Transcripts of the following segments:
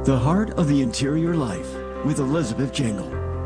The Heart of the Interior Life with Elizabeth Jingle.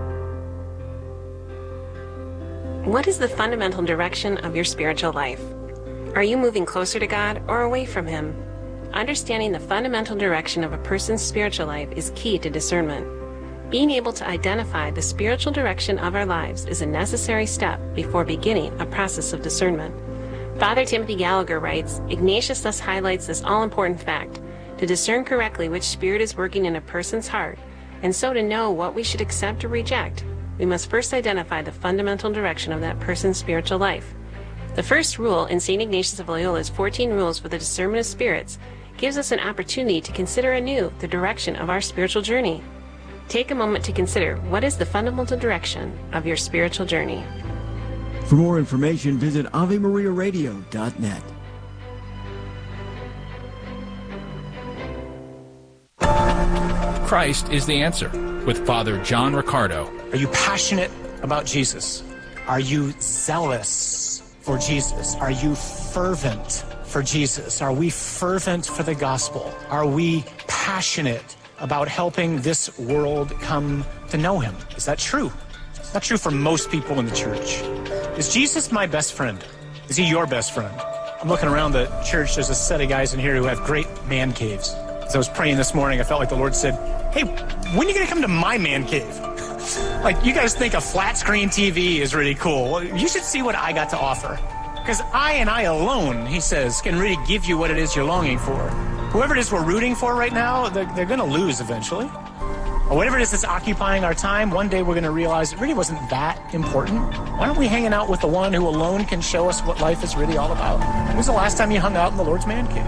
What is the fundamental direction of your spiritual life? Are you moving closer to God or away from Him? Understanding the fundamental direction of a person's spiritual life is key to discernment. Being able to identify the spiritual direction of our lives is a necessary step before beginning a process of discernment. Father Timothy Gallagher writes, Ignatius thus highlights this all-important fact. To discern correctly which spirit is working in a person's heart, and so to know what we should accept or reject, we must first identify the fundamental direction of that person's spiritual life. The first rule in St. Ignatius of Loyola's 14 Rules for the Discernment of Spirits gives us an opportunity to consider anew the direction of our spiritual journey. Take a moment to consider what is the fundamental direction of your spiritual journey. For more information, visit AveMariaRadio.net. Christ is the answer with Father John Riccardo. Are you passionate about Jesus? Are you zealous for Jesus? Are you fervent for Jesus? Are we fervent for the gospel? Are we passionate about helping this world come to know Him? Is that true? It's not true for most people in the church. Is Jesus my best friend? Is He your best friend? I'm looking around the church. There's a set of guys in here who have great man caves. As I was praying this morning, I felt like the Lord said, hey, when are you going to come to my man cave? Like, you guys think a flat screen TV is really cool. Well, you should see what I got to offer. Because I and I alone, He says, can really give you what it is you're longing for. Whoever it is we're rooting for right now, they're going to lose eventually. Or whatever it is that's occupying our time, one day we're going to realize it really wasn't that important. Why aren't we hanging out with the one who alone can show us what life is really all about? When was the last time you hung out in the Lord's man cave?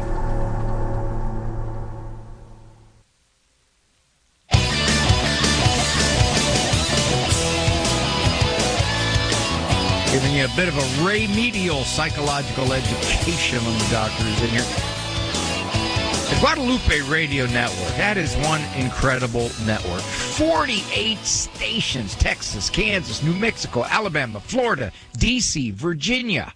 Giving you a bit of a remedial psychological education on the doctors in here. The Guadalupe Radio Network, that is one incredible network. 48 stations, Texas, Kansas, New Mexico, Alabama, Florida, D.C., Virginia.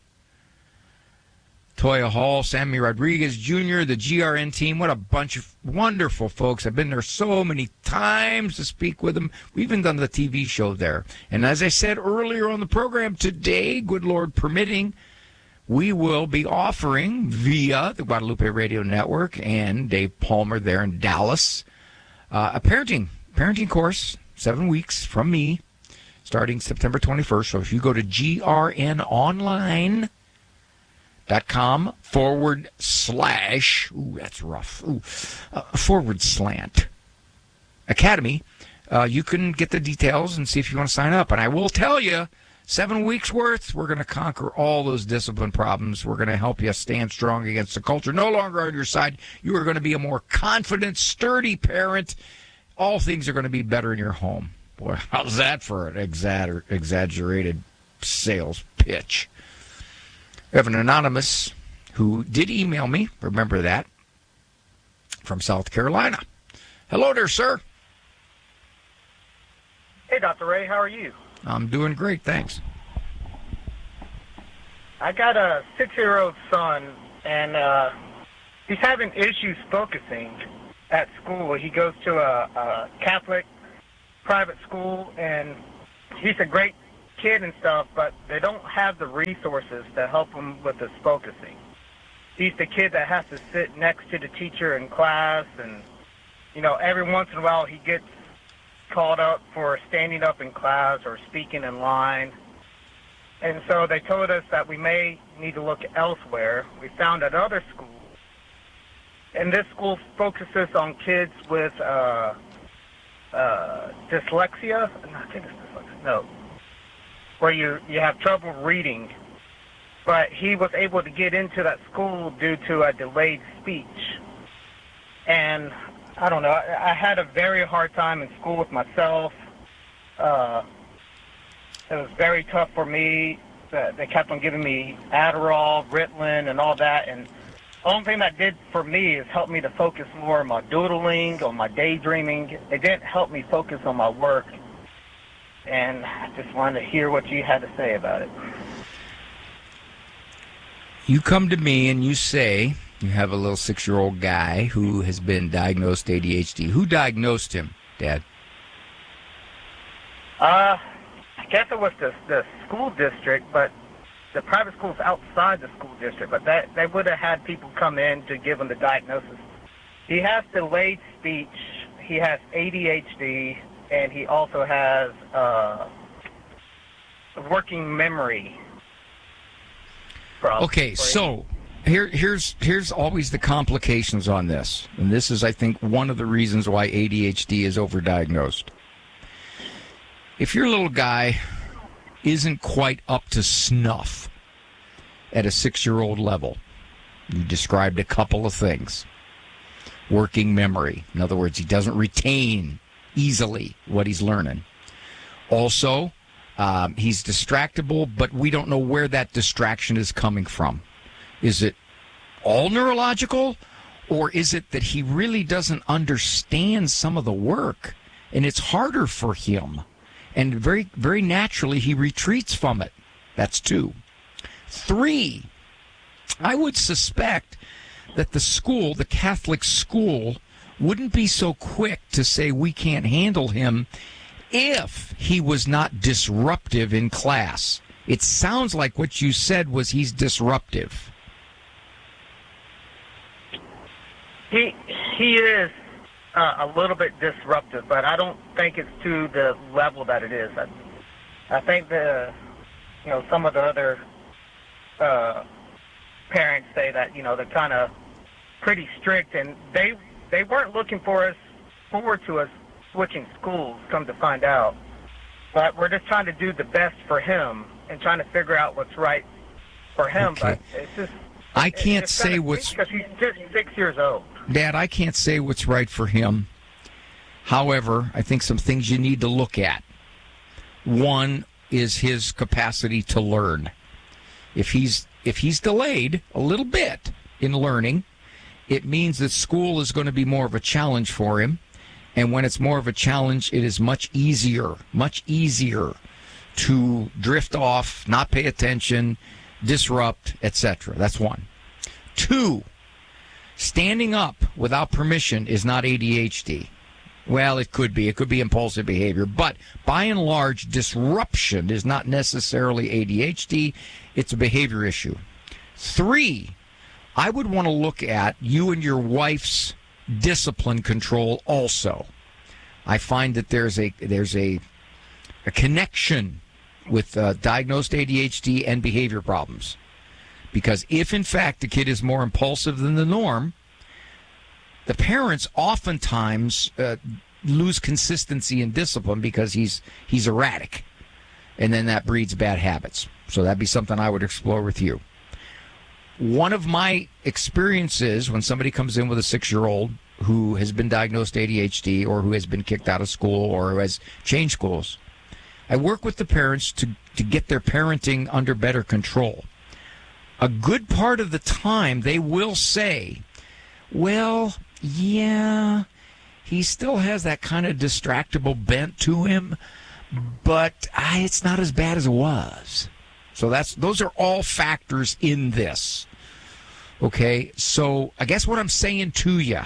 Toya Hall, Sammy Rodriguez Jr., the GRN team, what a bunch of wonderful folks. I've been there so many times to speak with them. We've even done the TV show there. And as I said earlier on the program today, good Lord permitting, we will be offering via the Guadalupe Radio Network and Dave Palmer there in Dallas a parenting course, 7 weeks from me, starting September 21st. So if you go to grnonline.com / ooh, that's rough. / Academy, you can get the details and see if you want to sign up. And I will tell you, 7 weeks worth, we're going to conquer all those discipline problems. We're going to help you stand strong against the culture. No longer on your side. You are going to be a more confident, sturdy parent. All things are going to be better in your home. Boy, how's that for an exaggerated sales pitch? We have an anonymous who did email me, remember that, from South Carolina. Hello there, sir. Hey, Dr. Ray, how are you? I'm doing great, thanks. I got a 6-year-old son, and he's having issues focusing at school. He goes to a Catholic private school, and he's a great kid and stuff, but they don't have the resources to help him with his focusing. He's the kid that has to sit next to the teacher in class, and, you know, every once in a while he gets called up for standing up in class or speaking in line. And so they told us that we may need to look elsewhere. We found another school. And this school focuses on kids with dyslexia. I think it's dyslexia. No. Where you have trouble reading. But he was able to get into that school due to a delayed speech. And I don't know, I had a very hard time in school with myself. It was very tough for me. They kept on giving me Adderall, Ritalin, and all that. And the only thing that did for me is help me to focus more on my doodling, on my daydreaming. It didn't help me focus on my work. And I just wanted to hear what you had to say about it. You come to me and you say You have a little 6-year-old guy who has been diagnosed ADHD. Who diagnosed him, Dad? I guess it was the school district, but the private school's outside the school district. But they would have had people come in to give him the diagnosis. He has delayed speech. He has ADHD, and he also has working memory problem. Okay, so here's always the complications on this. And this is, I think, one of the reasons why ADHD is overdiagnosed. If your little guy isn't quite up to snuff at a 6-year-old level, you described a couple of things. Working memory. In other words, he doesn't retain easily what he's learning. Also, he's distractible, but we don't know where that distraction is coming from. Is it all neurological, or is it that he really doesn't understand some of the work, and it's harder for him, and very, very naturally he retreats from it? That's 2. 3, I would suspect that the school, the Catholic school, wouldn't be so quick to say we can't handle him if he was not disruptive in class. It sounds like what you said was he's disruptive. He is a little bit disruptive, but I don't think it's to the level that it is. I think some of the other parents say that they're kind of pretty strict, and they weren't looking forward to us switching schools. Come to find out, but we're just trying to do the best for him and trying to figure out what's right for him. Okay. But it's just I can't say what's because he's just 6 years old. Dad, I can't say what's right for him. However, I think some things you need to look at. One is his capacity to learn. If he's delayed a little bit in learning, it means that school is going to be more of a challenge for him. And when it's more of a challenge, it is much easier to drift off, not pay attention, disrupt, etc. That's 1. 2, standing up without permission is not ADHD. Well, it could be. It could be impulsive behavior. But by and large, disruption is not necessarily ADHD. It's a behavior issue. 3, I would want to look at you and your wife's discipline control also. I find that there's a connection with diagnosed ADHD and behavior problems. Because if, in fact, the kid is more impulsive than the norm, the parents oftentimes lose consistency and discipline because he's erratic. And then that breeds bad habits. So that'd be something I would explore with you. One of my experiences when somebody comes in with a 6-year-old who has been diagnosed ADHD or who has been kicked out of school or who has changed schools, I work with the parents to get their parenting under better control. A good part of the time they will say, well, yeah, he still has that kind of distractible bent to him, but it's not as bad as it was. So those are all factors in this. Okay, so I guess what I'm saying to you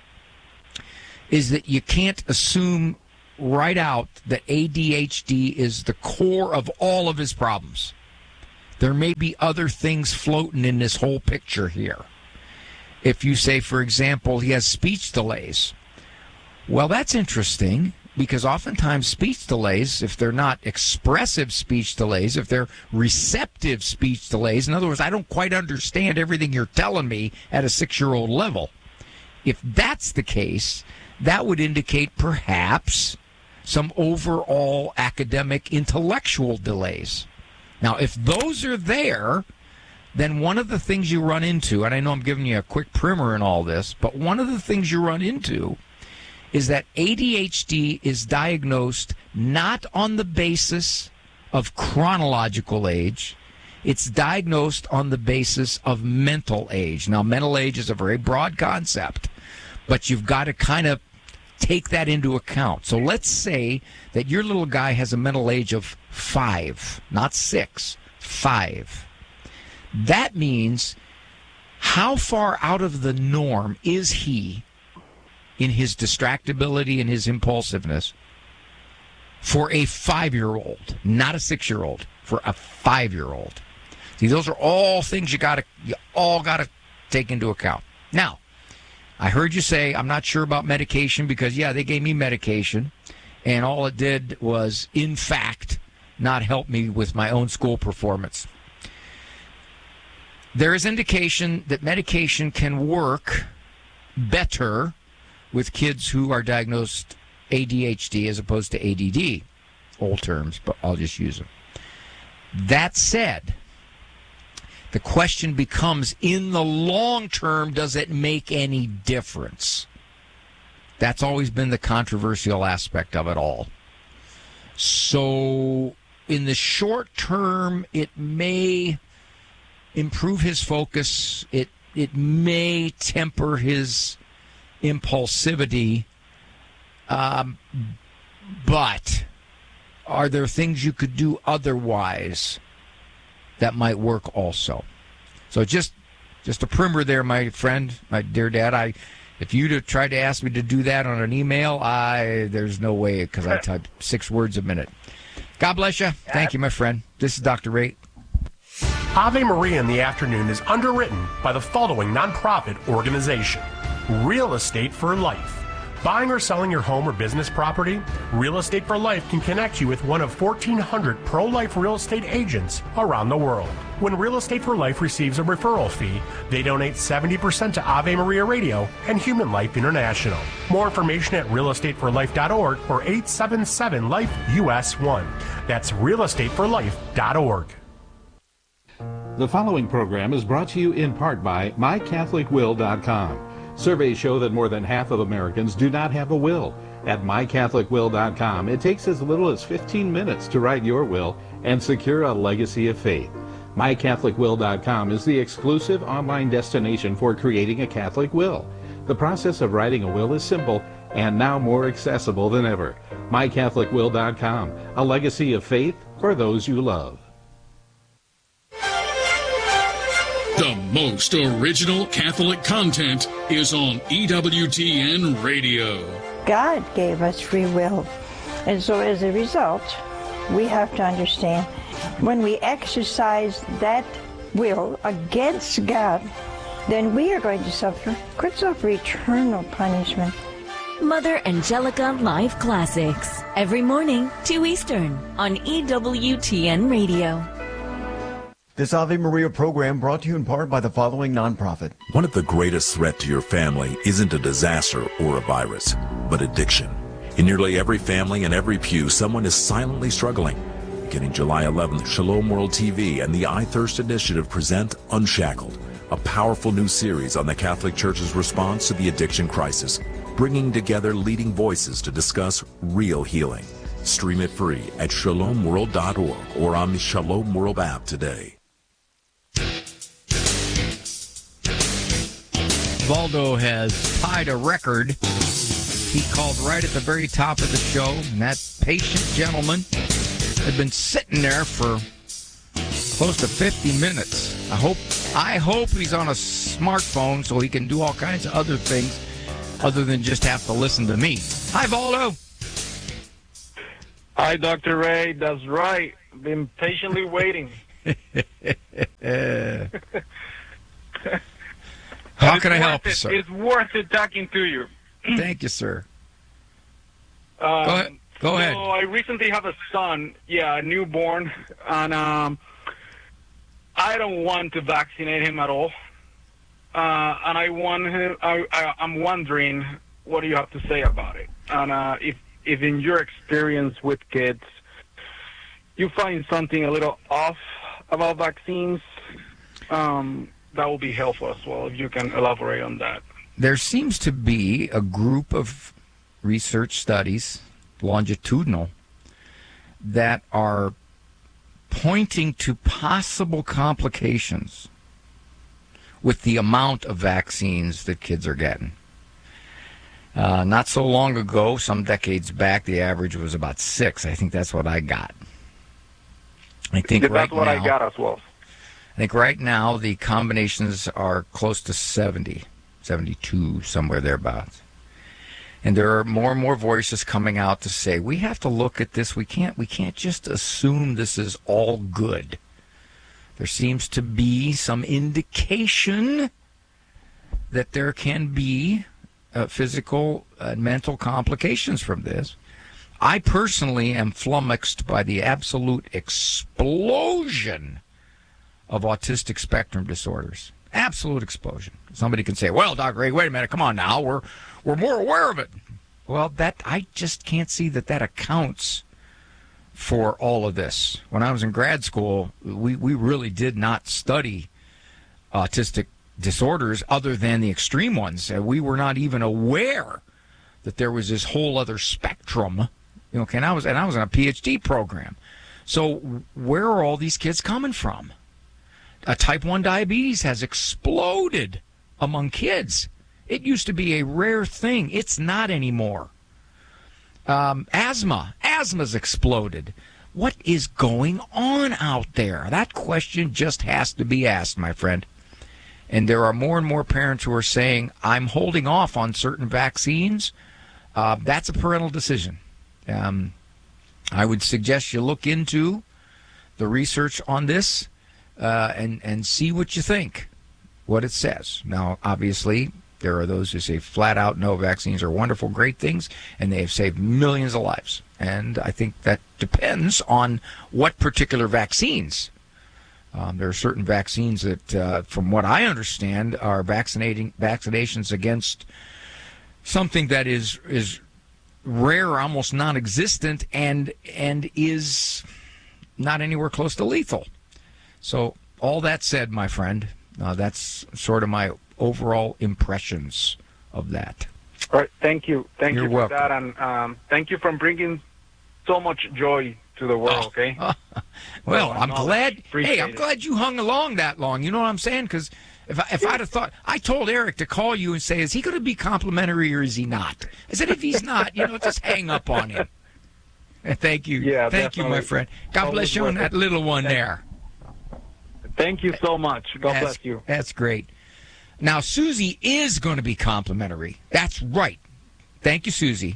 is that you can't assume right out that ADHD is the core of all of his problems. There may be other things floating in this whole picture here. If you say, for example, he has speech delays, well, that's interesting because oftentimes speech delays, if they're not expressive speech delays, if they're receptive speech delays, in other words, I don't quite understand everything you're telling me at a 6-year-old level. If that's the case, that would indicate perhaps some overall academic intellectual delays. Now, if those are there, then one of the things you run into, and I know I'm giving you a quick primer in all this, but one of the things you run into is that ADHD is diagnosed not on the basis of chronological age. It's diagnosed on the basis of mental age. Now, mental age is a very broad concept, but you've got to kind of take that into account. So let's say that your little guy has a mental age of 5, not 6, 5. That means How far out of the norm is he in his distractibility and his impulsiveness for a 5-year-old, not a 6-year-old, for a 5-year-old? See, those are all things you all got to take into account. Now, I heard you say, I'm not sure about medication because, yeah, they gave me medication, and all it did was, in fact, not help me with my own school performance. There is indication that medication can work better with kids who are diagnosed ADHD as opposed to ADD. Old terms, but I'll just use them. That said, the question becomes, in the long term, does it make any difference? That's always been the controversial aspect of it all. So, in the short term, it may improve his focus. It may temper his impulsivity. But are there things you could do otherwise that might work also? So just a primer there, my friend, my dear dad. If you'd have tried to ask me to do that on an email, there's no way, because I type 6 words a minute. God bless you. Thank you, my friend. This is Dr. Ray. Ave Maria in the Afternoon is underwritten by the following nonprofit organization: Real Estate for Life. Buying or selling your home or business property? Real Estate for Life can connect you with one of 1,400 pro-life real estate agents around the world. When Real Estate for Life receives a referral fee, they donate 70% to Ave Maria Radio and Human Life International. More information at realestateforlife.org or 877-LIFE-US1. That's realestateforlife.org. The following program is brought to you in part by MyCatholicWill.com. Surveys show that more than half of Americans do not have a will. At MyCatholicWill.com, it takes as little as 15 minutes to write your will and secure a legacy of faith. MyCatholicWill.com is the exclusive online destination for creating a Catholic will. The process of writing a will is simple and now more accessible than ever. MyCatholicWill.com, a legacy of faith for those you love. The most original Catholic content is on EWTN Radio. God gave us free will, and so as a result, we have to understand when we exercise that will against God, then we are going to suffer eternal punishment. Mother Angelica Live Classics, every morning, 2 Eastern, on EWTN Radio. This Ave Maria program brought to you in part by the following nonprofit. One of the greatest threats to your family isn't a disaster or a virus, but addiction. In nearly every family and every pew, someone is silently struggling. Beginning July 11th, Shalom World TV and the I Thirst Initiative present Unshackled, a powerful new series on the Catholic Church's response to the addiction crisis, bringing together leading voices to discuss real healing. Stream it free at shalomworld.org or on the Shalom World app today. Valdo has tied a record. He called right at the very top of the show, and that patient gentleman had been sitting there for close to 50 minutes. I hope he's on a smartphone so he can do all kinds of other things other than just have to listen to me. Hi, Valdo. Hi, Dr. Ray. That's right. Been patiently waiting. How can I help you, sir? It's worth it talking to you. Thank you, sir. Go ahead. So I recently have a son, a newborn, and I don't want to vaccinate him at all. And I'm wondering, what do you have to say about it? And if in your experience with kids, you find something a little off about vaccines, that will be helpful as well, if you can elaborate on that. There seems to be a group of research studies, longitudinal, that are pointing to possible complications with the amount of vaccines that kids are getting. Not so long ago, some decades back, the average was about 6. I think that's what I got. I think that's what I got as well. I think right now the combinations are close to 70, 72, somewhere thereabouts. And there are more and more voices coming out to say, we have to look at this. We can't just assume this is all good. There seems to be some indication that there can be physical and mental complications from this. I personally am flummoxed by the absolute explosion of autistic spectrum disorders. Absolute explosion. Somebody can say, well, Dr. Ray, wait a minute, come on now, we're more aware of it. Well, that I just can't see that accounts for all of this. When I was in grad school, we really did not study autistic disorders other than the extreme ones. We were not even aware that there was this whole other spectrum. Okay, and I was in a PhD program. So where are all these kids coming from? Type 1 diabetes has exploded among kids. It used to be a rare thing. It's not anymore. Asthma's exploded. What is going on out there? That question just has to be asked, my friend. And there are more and more parents who are saying, I'm holding off on certain vaccines. That's a parental decision. I would suggest you look into the research on this and see what you think, what it says. Now, obviously, there are those who say flat out, no, vaccines are wonderful, great things, and they have saved millions of lives. And I think that depends on what particular vaccines. There are certain vaccines that, from what I understand, are vaccinations against something that is rare, almost non-existent, and is not anywhere close to lethal. So all that said, my friend, that's sort of my overall impressions of that. All right, thank you. Thank You're you for welcome. that, and thank you for bringing so much joy to the world, okay? Well, I'm glad. Appreciate Hey, I'm glad you hung along that long. You know what I'm saying? Because if I'd have thought, I told Eric to call you and say, is he going to be complimentary or is he not? I said, if he's not, just hang up on him. And thank you. Yeah, thank you, my friend. God bless you on that little one there. Thank you so much. God bless you. That's great. Now, Susie is going to be complimentary. That's right. Thank you, Susie.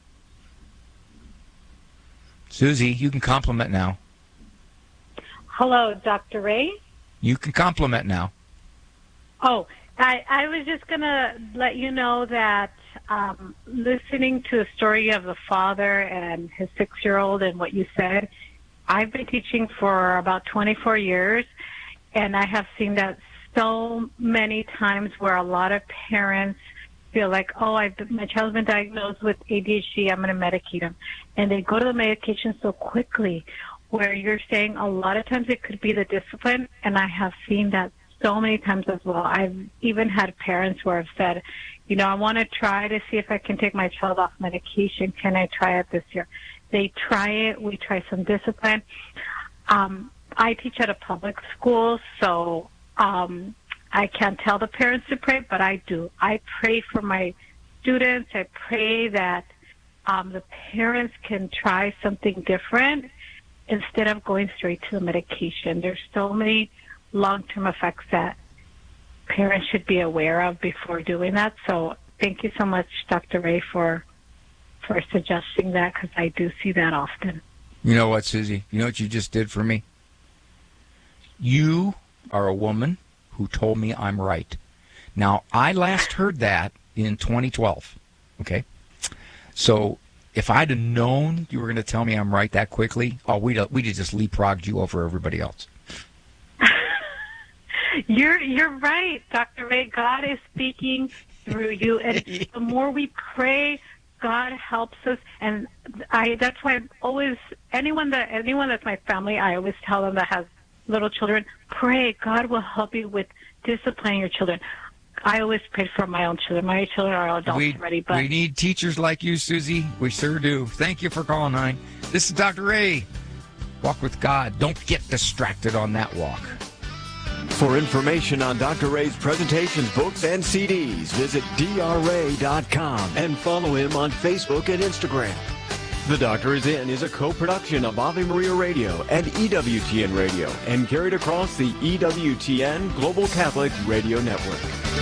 Susie, you can compliment now. Hello, Dr. Ray. You can compliment now. Oh, I was just going to let you know that listening to the story of the father and his 6-year-old and what you said, I've been teaching for about 24 years, and I have seen that so many times where a lot of parents feel like, oh, my child's been diagnosed with ADHD, I'm going to medicate him. And they go to the medication so quickly, where you're saying a lot of times it could be the discipline, and I have seen that so many times as well. I've even had parents who have said, I want to try to see if I can take my child off medication. Can I try it this year? They try it. We try some discipline. I teach at a public school, so I can't tell the parents to pray, but I do. I pray for my students. I pray that the parents can try something different instead of going straight to the medication. There's so many long-term effects that parents should be aware of before doing that. So thank you so much, Dr. Ray, for suggesting that, because I do see that often. You know what, Susie? You know what you just did for me? You are a woman who told me I'm right. Now, I last heard that in 2012, okay? So if I'd have known you were going to tell me I'm right that quickly, we'd have just leapfrogged you over everybody else. You're right, Dr. Ray. God is speaking through you, and the more we pray, God helps us. And that's why I'm always anyone that's my family, I always tell them that has little children, pray. God will help you with disciplining your children. I always pray for my own children. My children are all adults already. But we need teachers like you, Susie. We sure do. Thank you for calling, honey. This is Dr. Ray. Walk with God. Don't get distracted on that walk. For information on Dr. Ray's presentations, books, and CDs, visit drray.com and follow him on Facebook and Instagram. The Doctor is In is a co-production of Ave Maria Radio and EWTN Radio and carried across the EWTN Global Catholic Radio Network.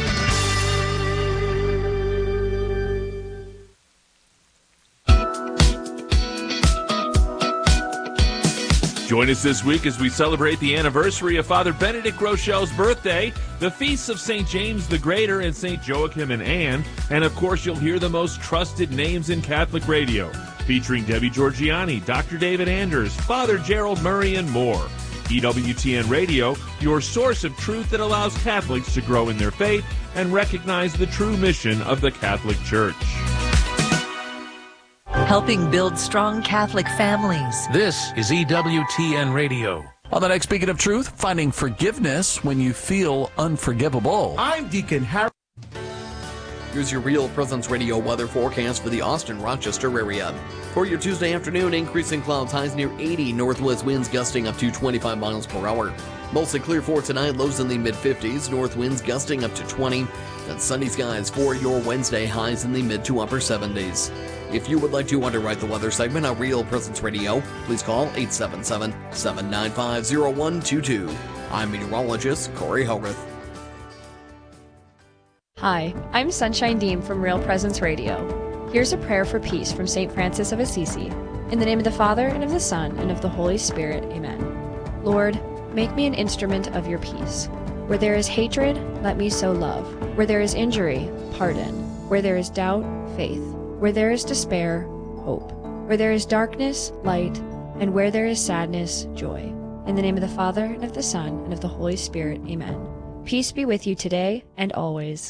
Join us this week as we celebrate the anniversary of Father Benedict Rochelle's birthday, the feasts of St. James the Greater and St. Joachim and Anne, and of course you'll hear the most trusted names in Catholic radio, featuring Debbie Georgianni, Dr. David Anders, Father Gerald Murray, and more. EWTN Radio, your source of truth that allows Catholics to grow in their faith and recognize the true mission of the Catholic Church. Helping build strong Catholic families. This is EWTN Radio. On the next Beacon of Truth, finding forgiveness when you feel unforgivable. I'm Deacon Harry. Here's your Real Presence Radio weather forecast for the Austin-Rochester area. For your Tuesday afternoon, increasing clouds, highs near 80, northwest winds gusting up to 25 miles per hour. Mostly clear for tonight, lows in the mid-50s, north winds gusting up to 20, and sunny skies for your Wednesday, highs in the mid to upper 70s. If you would like to underwrite the weather segment on Real Presence Radio, please call 877-795-0122. I'm meteorologist Corey Hogarth. Hi, I'm Sunshine Deem from Real Presence Radio. Here's a prayer for peace from St. Francis of Assisi. In the name of the Father, and of the Son, and of the Holy Spirit, amen. Lord, make me an instrument of your peace. Where there is hatred, let me sow love. Where there is injury, pardon. Where there is doubt, faith. Where there is despair, hope. Where there is darkness, light. And where there is sadness, joy. In the name of the Father, and of the Son, and of the Holy Spirit, amen. Peace be with you today and always.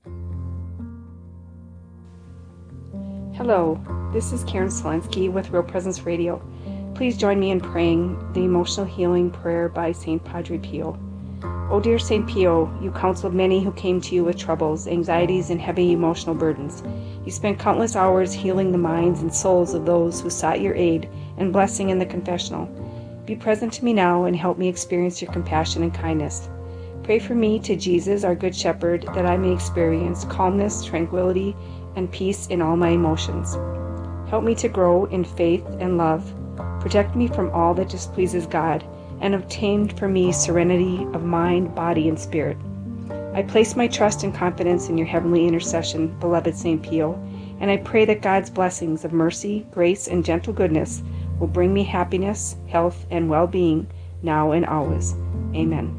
Hello, this is Karen Selensky with Real Presence Radio. Please join me in praying the emotional healing prayer by St. Padre Pio. O dear St. Pio, you counseled many who came to you with troubles, anxieties, and heavy emotional burdens. You spent countless hours healing the minds and souls of those who sought your aid and blessing in the confessional. Be present to me now and help me experience your compassion and kindness. Pray for me to Jesus, our Good Shepherd, that I may experience calmness, tranquility, and peace in all my emotions. Help me to grow in faith and love. Protect me from all that displeases God, and obtain for me serenity of mind, body, and spirit. I place my trust and confidence in your heavenly intercession, beloved St. Pio, and I pray that God's blessings of mercy, grace, and gentle goodness will bring me happiness, health, and well-being now and always. Amen.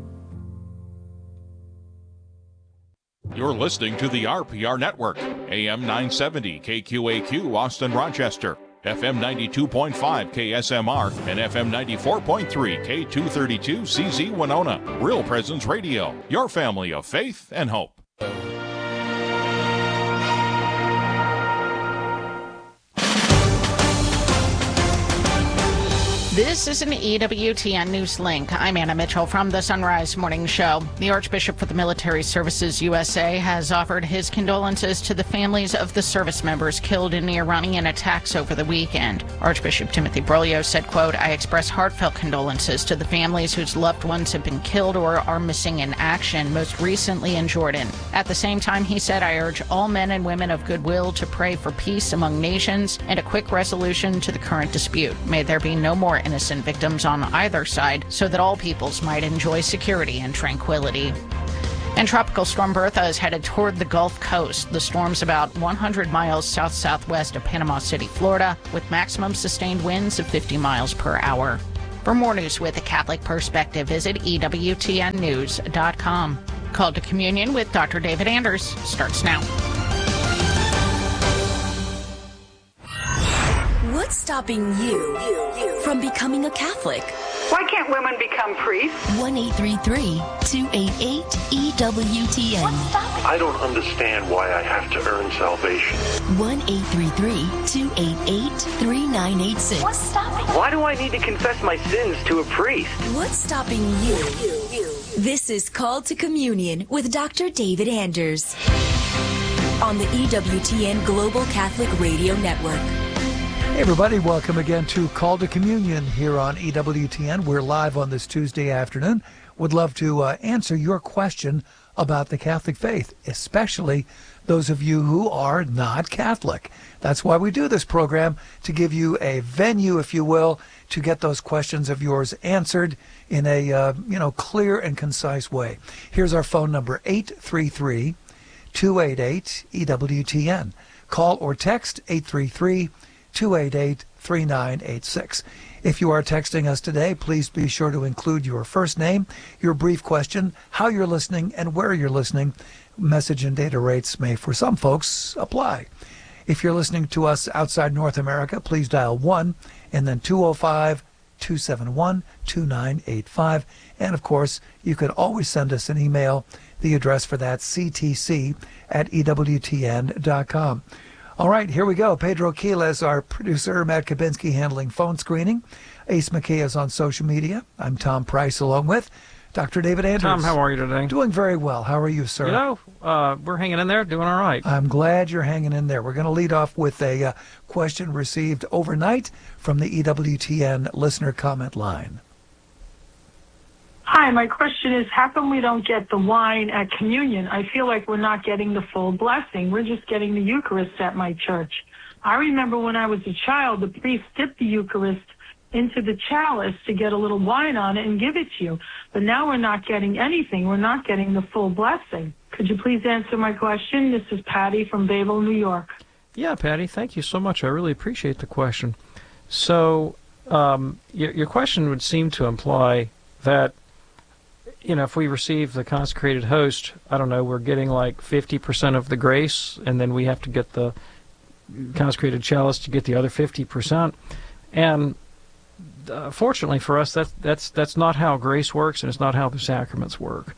You're listening to the RPR Network, AM 970 KQAQ Austin Rochester, FM 92.5 KSMR, and FM 94.3 K232 CZ Winona. Real Presence Radio, your family of faith and hope. This is an EWTN News Link. I'm Anna Mitchell from the Sunrise Morning Show. The Archbishop for the Military Services USA has offered his condolences to the families of the service members killed in the Iranian attacks over the weekend. Archbishop Timothy Broglio said, quote, I express heartfelt condolences to the families whose loved ones have been killed or are missing in action, most recently in Jordan. At the same time, he said, I urge all men and women of goodwill to pray for peace among nations and a quick resolution to the current dispute. May there be no more innocent victims on either side so that all peoples might enjoy security and tranquility. And Tropical Storm Bertha is headed toward the Gulf Coast. The storm's about 100 miles south-southwest of Panama City, Florida, with maximum sustained winds of 50 miles per hour. For more news with a Catholic perspective, visit EWTNnews.com. Call to Communion with Dr. David Anders starts now. What's stopping you from becoming a Catholic? Why can't women become priests? 1-833-288-EWTN. I don't understand why I have to earn salvation. 1-833-288-3986. What's stopping you? Why do I need to confess my sins to a priest? What's stopping you? This is Called to Communion with Dr. David Anders on the EWTN Global Catholic Radio Network. Hey everybody, welcome again to Call to Communion here on EWTN. We're live on this Tuesday afternoon. Would love to answer your question about the Catholic faith, especially those of you who are not Catholic. That's why we do this program, to give you a venue, if you will, to get those questions of yours answered in a clear and concise way. Here's our phone number, 833-288-EWTN. Call or text 833-288-3986. If you are texting us today, please be sure to include your first name, your brief question, how you're listening, and where you're listening. Message and data rates may, for some folks, apply. If you're listening to us outside North America, please dial 1 and then 205-271-2985. And, of course, you can always send us an email. The address for that, ctc@ewtn.com. All right, here we go. Pedro Quiles, our producer, Matt Kabinski handling phone screening. Ace McKay is on social media. I'm Tom Price, along with Dr. David Anders. Tom, how are you today? Doing very well. How are you, sir? You know, we're hanging in there, doing all right. I'm glad you're hanging in there. We're going to lead off with a question received overnight from the EWTN listener comment line. Hi, my question is, how come we don't get the wine at communion? I feel like we're not getting the full blessing. We're just getting the Eucharist at my church. I remember when I was a child, the priest dipped the Eucharist into the chalice to get a little wine on it and give it to you. But now we're not getting anything. We're not getting the full blessing. Could you please answer my question? This is Patty from Bayville, New York. Yeah, Patty, thank you so much. I really appreciate the question. So your question would seem to imply that, if we receive the consecrated host, I don't know, we're getting like 50% of the grace, and then we have to get the consecrated chalice to get the other 50%. And fortunately for us, that's not how grace works, and it's not how the sacraments work.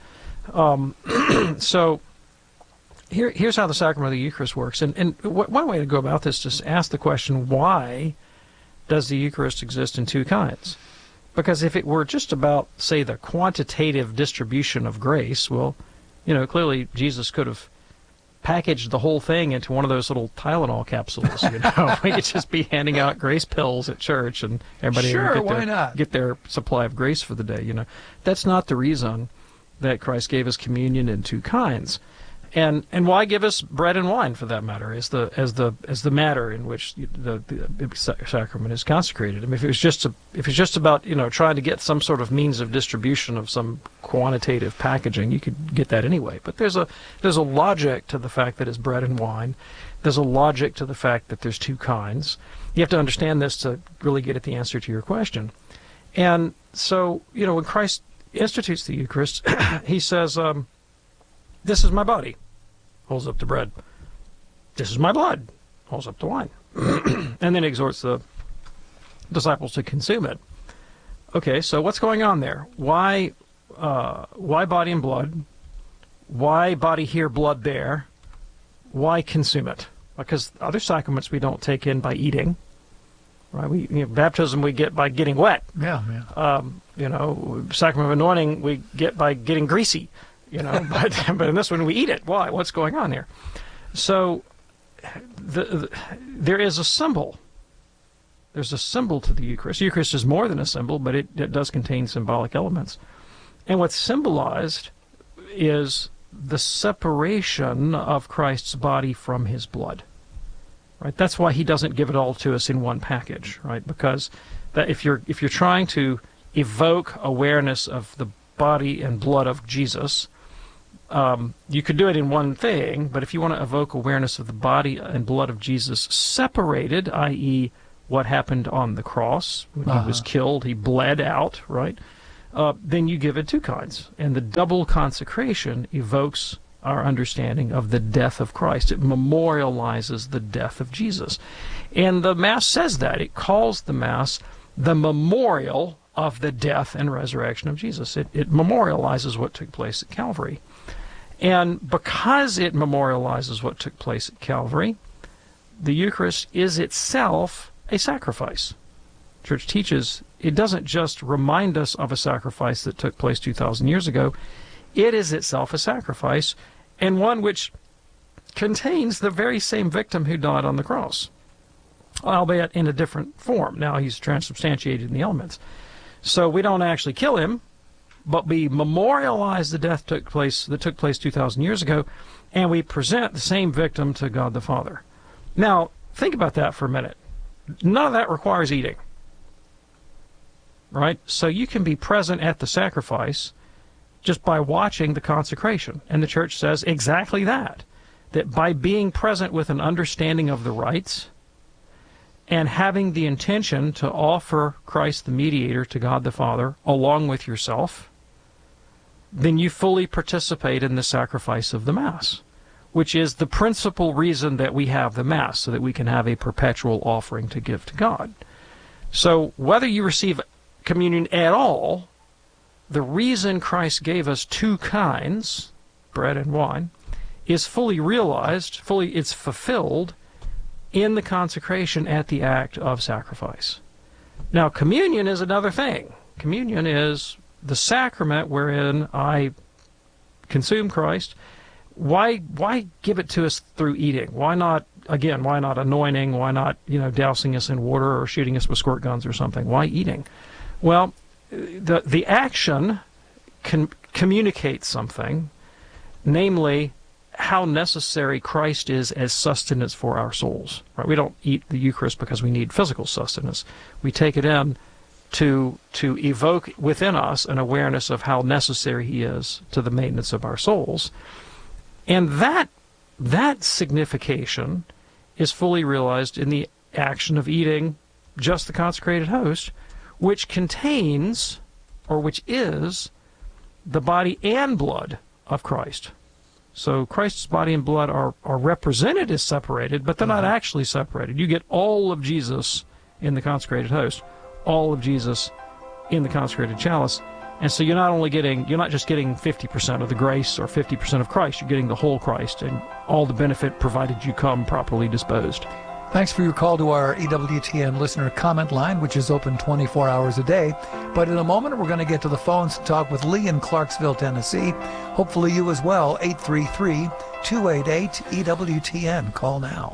So here's how the sacrament of the Eucharist works. And one way to go about this is to ask the question, why does the Eucharist exist in two kinds? Because if it were just about, say, the quantitative distribution of grace, well, clearly Jesus could have packaged the whole thing into one of those little Tylenol capsules. We could just be handing out grace pills at church, and everybody would get their supply of grace for the day. That's not the reason that Christ gave us communion in two kinds. And why give us bread and wine, for that matter, as the matter in which the sacrament is consecrated? I mean, if it's just about trying to get some sort of means of distribution of some quantitative packaging, you could get that anyway. But there's a logic to the fact that it's bread and wine. There's a logic to the fact that there's two kinds. You have to understand this to really get at the answer to your question. And so, when Christ institutes the Eucharist, he says, "This is my body," holds up the bread. "This is my blood," holds up the wine. And then exhorts the disciples to consume it. Okay, so what's going on there? Why body and blood? Why body here, blood there? Why consume it? Because other sacraments we don't take in by eating, right? Baptism we get by getting wet. Yeah. Sacrament of anointing we get by getting greasy. But in this one we eat it. Why? What's going on there? So there is a symbol. There's a symbol to the Eucharist. The Eucharist is more than a symbol, but it does contain symbolic elements. And what's symbolized is the separation of Christ's body from his blood. Right? That's why he doesn't give it all to us in one package, right? Because if you're trying to evoke awareness of the body and blood of Jesus, you could do it in one thing, but if you want to evoke awareness of the body and blood of Jesus separated, i.e., what happened on the cross when he was killed, he bled out, right? Then you give it two kinds. And the double consecration evokes our understanding of the death of Christ. It memorializes the death of Jesus. And the Mass says that. It calls the Mass the memorial of the death and resurrection of Jesus. It memorializes what took place at Calvary. And because it memorializes what took place at Calvary, the Eucharist is itself a sacrifice. Church teaches it doesn't just remind us of a sacrifice that took place 2,000 years ago. It is itself a sacrifice, and one which contains the very same victim who died on the cross, albeit in a different form. Now he's transubstantiated in the elements. So we don't actually kill him, but we memorialize the death that took place 2,000 years ago, and we present the same victim to God the Father. Now, think about that for a minute. None of that requires eating, right? So you can be present at the sacrifice just by watching the consecration. And the church says exactly that by being present with an understanding of the rites and having the intention to offer Christ the mediator to God the Father along with yourself, then you fully participate in the sacrifice of the Mass, which is the principal reason that we have the Mass, so that we can have a perpetual offering to give to God. So whether you receive communion at all, the reason Christ gave us two kinds, bread and wine, is fully realized, it's fulfilled in the consecration at the act of sacrifice. Now, communion is another thing. Communion is the sacrament wherein I consume Christ. Why give it to us through eating? Why not anointing? Why not, dousing us in water or shooting us with squirt guns or something? Why eating? Well, the action can communicate something, namely how necessary Christ is as sustenance for our souls. Right? We don't eat the Eucharist because we need physical sustenance. We take it in to evoke within us an awareness of how necessary he is to the maintenance of our souls. And that signification is fully realized in the action of eating just the consecrated host, which contains, or which is, the body and blood of Christ. So Christ's body and blood are represented as separated, but they're not actually separated. You get all of Jesus in the consecrated host, all of Jesus in the consecrated chalice. And so you're not just getting 50% of the grace or 50% of Christ, you're getting the whole Christ and all the benefit provided you come properly disposed. Thanks for your call to our EWTN listener comment line, which is open 24 hours a day. But in a moment, we're going to get to the phones to talk with Lee in Clarksville, Tennessee. Hopefully you as well, 833-288-EWTN. Call now.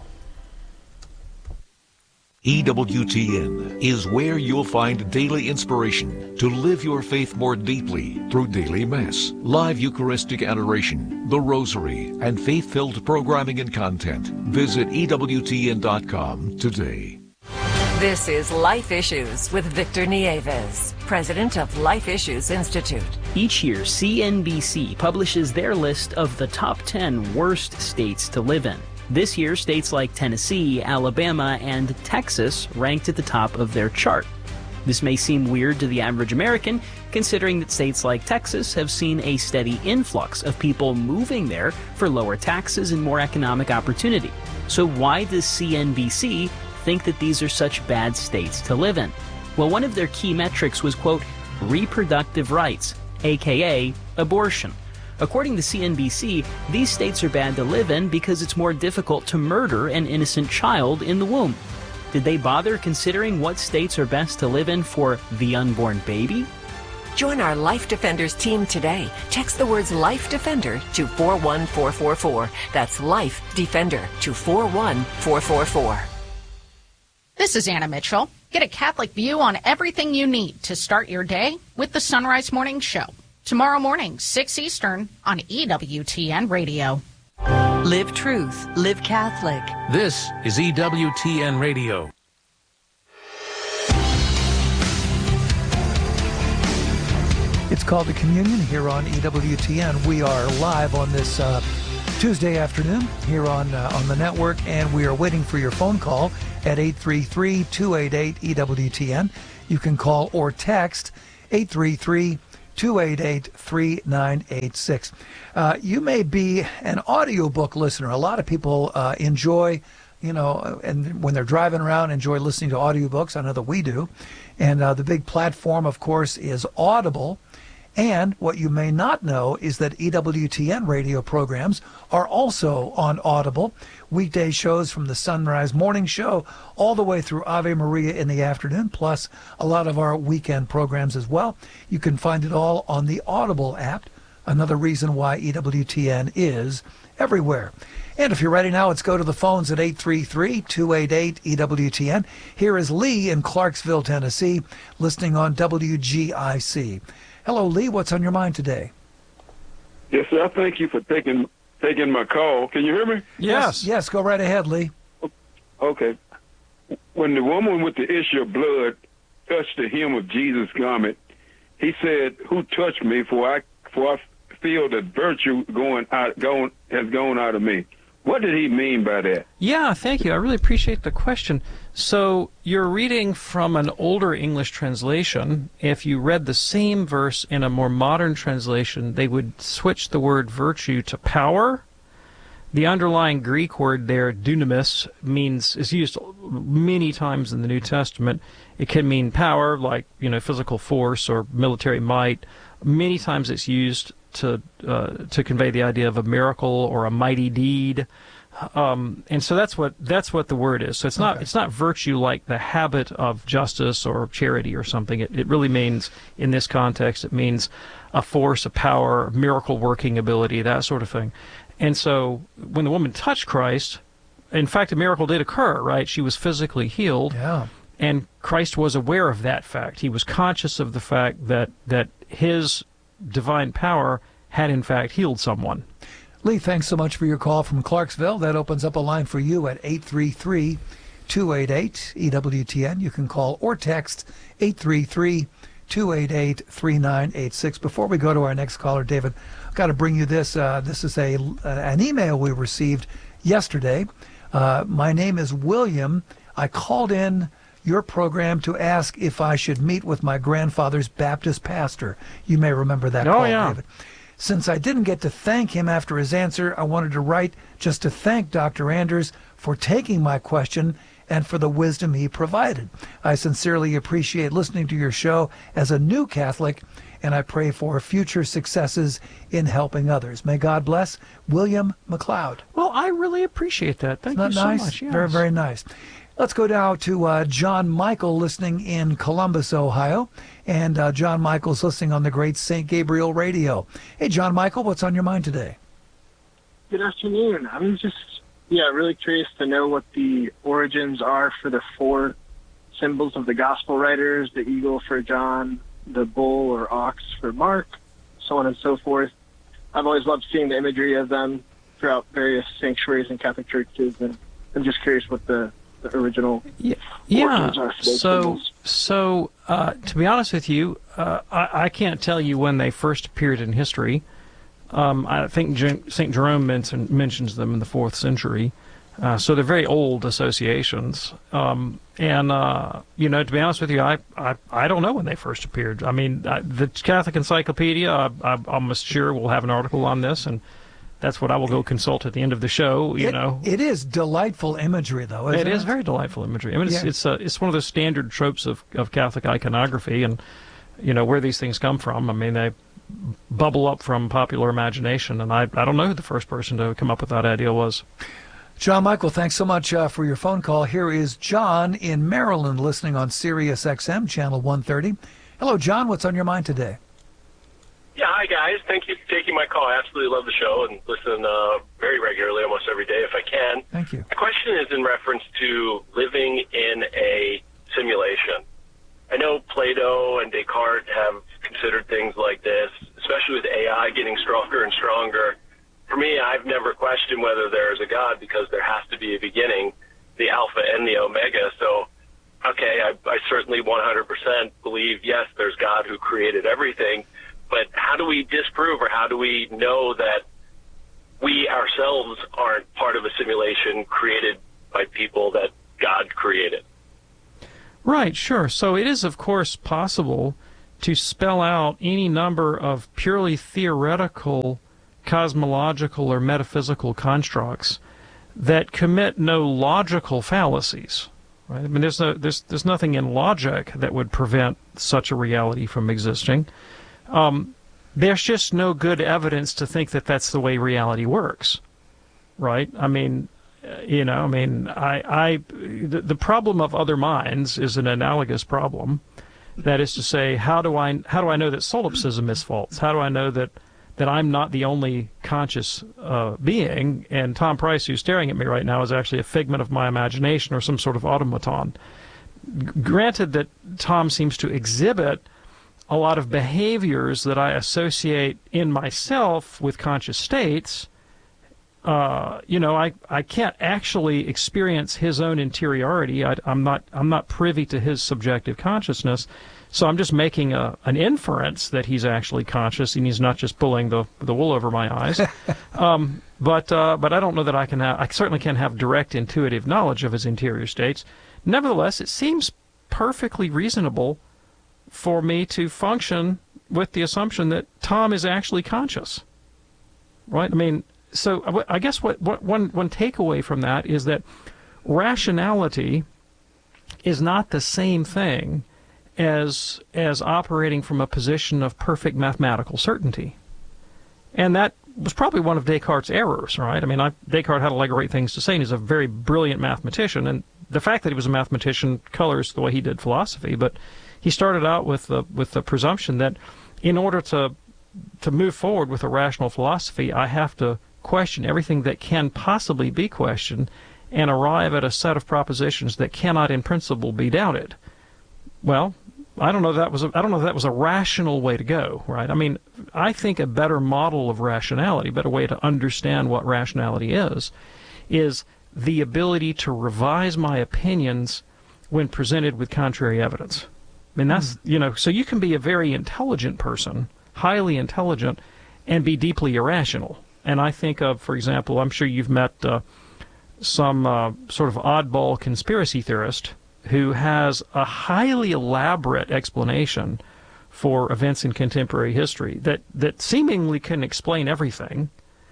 EWTN is where you'll find daily inspiration to live your faith more deeply through daily Mass, live Eucharistic adoration, the Rosary, and faith-filled programming and content. Visit EWTN.com today. This is Life Issues with Victor Nieves, president of Life Issues Institute. Each year, CNBC publishes their list of the top 10 worst states to live in. This year, states like Tennessee, Alabama, and Texas ranked at the top of their chart. This may seem weird to the average American, considering that states like Texas have seen a steady influx of people moving there for lower taxes and more economic opportunity. So why does CNBC think that these are such bad states to live in? Well, one of their key metrics was, quote, reproductive rights, aka abortion. According to CNBC, these states are bad to live in because it's more difficult to murder an innocent child in the womb. Did they bother considering what states are best to live in for the unborn baby? Join our Life Defenders team today. Text the words Life Defender to 41444. That's Life Defender to 41444. This is Anna Mitchell. Get a Catholic view on everything you need to start your day with the Sunrise Morning Show. Tomorrow morning, 6 Eastern on EWTN Radio. Live truth. Live Catholic. This is EWTN Radio. It's called the Communion here on EWTN. We are live on this Tuesday afternoon here on the network, and we are waiting for your phone call at 833-288-EWTN. You can call or text 833-288-3986. You may be an audiobook listener. A lot of people enjoy, and when they're driving around, enjoy listening to audiobooks. I know that we do. And the big platform, of course, is Audible. And what you may not know is that EWTN radio programs are also on Audible. Weekday shows from the Sunrise Morning Show all the way through Ave Maria in the afternoon, plus a lot of our weekend programs as well. You can find it all on the Audible app. Another reason why EWTN is everywhere. And if you're ready now, let's go to the phones at 833-288-EWTN. Here is Lee in Clarksville, Tennessee, listening on WGIC. Hello, Lee. What's on your mind today? Yes, sir. Thank you for taking taking my call. Can you hear me? Yes, go right ahead, Lee. Okay. When the woman with the issue of blood touched the hem of Jesus' garment, he said, "Who touched me? For I feel that virtue has gone out of me." What did he mean by that? Yeah, thank you. I really appreciate the question. So you're reading from an older English translation. If you read the same verse in a more modern translation, they would switch the word virtue to power. The underlying Greek word there, dunamis, is used many times in the New Testament. It can mean power, like physical force or military might. Many times it's used to convey the idea of a miracle or a mighty deed, and so that's what the word is. So it's not virtue like the habit of justice or charity or something. It really means, in this context, it means a force, a power, miracle working ability, that sort of thing. And so when the woman touched Christ, in fact, a miracle did occur, right? She was physically healed. Yeah. And Christ was aware of that fact. He was conscious of the fact that his divine power had, in fact, healed someone. Lee, thanks so much for your call from Clarksville. That opens up a line for you at 833-288-EWTN. You can call or text 833-288-3986. Before we go to our next caller, David, I've got to bring you this. This is an email we received yesterday. My name is William. I called in your program to ask if I should meet with my grandfather's Baptist pastor. You may remember that call, David. Since I didn't get to thank him after his answer, I wanted to write just to thank Dr. Anders for taking my question and for the wisdom he provided. I sincerely appreciate listening to your show as a new Catholic, and I pray for future successes in helping others. May God bless. William McLeod. Well, I really appreciate that. Thank you so much. Yes. Very, very nice. Let's go now to John Michael listening in Columbus, Ohio. And John Michael's listening on the great St. Gabriel Radio. Hey, John Michael, what's on your mind today? Good afternoon. I'm just, really curious to know what the origins are for the 4 symbols of the gospel writers, the eagle for John, the bull or ox for Mark, so on and so forth. I've always loved seeing the imagery of them throughout various sanctuaries and Catholic churches, and I'm just curious what the original origins are for those symbols. So to be honest with you, I can't tell you when they first appeared in history. I think St. Jerome mentions them in the 4th century. So they're very old associations. To be honest with you, I don't know when they first appeared. I mean, the Catholic Encyclopedia, I'm almost sure will have an article on this, and that's what I will go consult at the end of the show. It is delightful imagery, though. Isn't it is very delightful imagery. I mean, it's one of those standard tropes of Catholic iconography, and where these things come from. I mean, they bubble up from popular imagination, and I don't know who the first person to come up with that idea was. John Michael, thanks so much for your phone call. Here is John in Maryland listening on Sirius XM, channel 130. Hello, John. What's on your mind today? Yeah, hi, guys. Thank you for taking my call. I absolutely love the show and listen very regularly, almost every day if I can. Thank you. My question is in reference to living in a simulation. I know Plato and Descartes have considered things like this, especially with AI getting stronger and stronger. For me, I've never questioned whether there is a God because there has to be a beginning, the Alpha and the Omega. So, okay, I certainly 100% believe, yes, there's God who created everything. But how do we disprove or how do we know that we ourselves aren't part of a simulation created by people that God created? Right, sure. So it is, of course, possible to spell out any number of purely theoretical, cosmological, or metaphysical constructs that commit no logical fallacies. Right? I mean, there's nothing in logic that would prevent such a reality from existing. There's just no good evidence to think that that's the way reality works, right? I mean, the problem of other minds is an analogous problem. That is to say, how do I know that solipsism is false? How do I know that I'm not the only conscious being, and Tom Price, who's staring at me right now, is actually a figment of my imagination or some sort of automaton? Granted that Tom seems to exhibit a lot of behaviors that I associate in myself with conscious states, I can't actually experience his own interiority. I'm not privy to his subjective consciousness, so I'm just making an inference that he's actually conscious and he's not just pulling the wool over my eyes. But I don't know that I certainly can't have direct intuitive knowledge of his interior states. Nevertheless, it seems perfectly reasonable for me to function with the assumption that Tom is actually conscious, right? I mean, so I guess one takeaway from that is that rationality is not the same thing as operating from a position of perfect mathematical certainty. And that was probably one of Descartes' errors, right? I mean, Descartes had a lot of great things to say, and he's a very brilliant mathematician, and the fact that he was a mathematician colors the way he did philosophy, but he started out with the presumption that in order to move forward with a rational philosophy, I have to question everything that can possibly be questioned and arrive at a set of propositions that cannot in principle be doubted. Well, I don't know if that was a rational way to go, right? I mean, I think a better model of rationality, a better way to understand what rationality is the ability to revise my opinions when presented with contrary evidence. I mean, that's, so you can be a very intelligent person, highly intelligent, and be deeply irrational. And I think of, for example, I'm sure you've met some sort of oddball conspiracy theorist who has a highly elaborate explanation for events in contemporary history that seemingly can explain everything,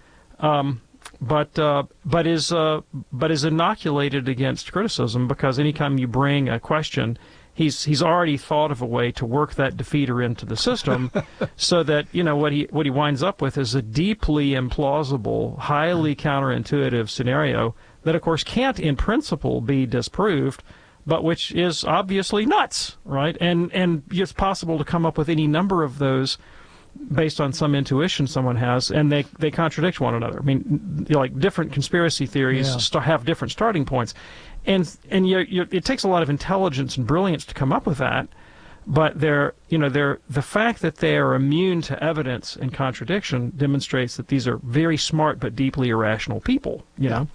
but is inoculated against criticism, because anytime you bring a question, he's already thought of a way to work that defeater into the system, so that what he winds up with is a deeply implausible, highly counterintuitive scenario that, of course, can't in principle be disproved, but which is obviously nuts, right? And it's possible to come up with any number of those based on some intuition someone has, and they contradict one another. I mean, like different conspiracy theories have different starting points, and it takes a lot of intelligence and brilliance to come up with that. But the fact that they are immune to evidence and contradiction demonstrates that these are very smart but deeply irrational people. Yeah.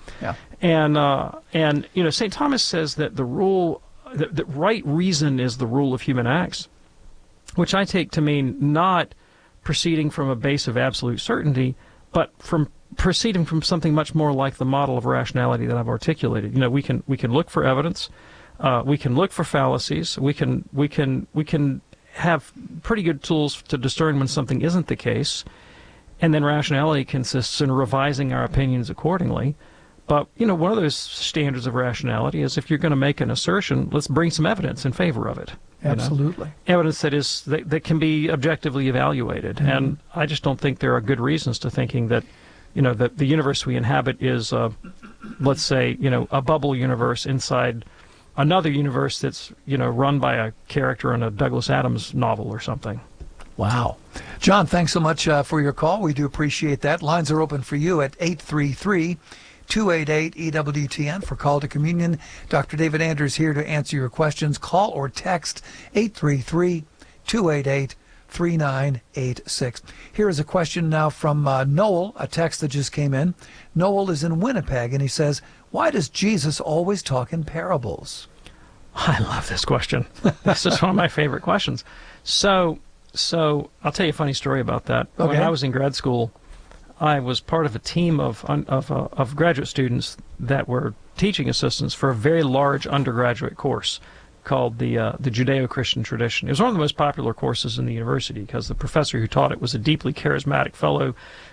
And St. Thomas says that the rule, that right reason is the rule of human acts, which I take to mean not proceeding from a base of absolute certainty, but from proceeding from something much more like the model of rationality that I've articulated. We can look for evidence. We can look for fallacies. We can have pretty good tools to discern when something isn't the case, and then rationality consists in revising our opinions accordingly. But one of those standards of rationality is, if you're going to make an assertion, let's bring some evidence in favor of it. Absolutely, evidence that can be objectively evaluated. Mm-hmm. And I just don't think there are good reasons to thinking that that the universe we inhabit is, let's say, a bubble universe inside another universe that's run by a character in a Douglas Adams novel or something. Wow. John, thanks so much for your call. We do appreciate that. Lines are open for you at 833-288-EWTN for Call to Communion. Dr. David Anders here to answer your questions. Call or text 833-288-3986. Here is a question now from Noel, a text that just came in. Noel is in Winnipeg, and he says, why does Jesus always talk in parables? I love this question. This is one of my favorite questions. So I'll tell you a funny story about that. Okay. When I was in grad school, I was part of a team of graduate students that were teaching assistants for a very large undergraduate course called the Judeo-Christian Tradition. It was one of the most popular courses in the university because the professor who taught it was a deeply charismatic fellow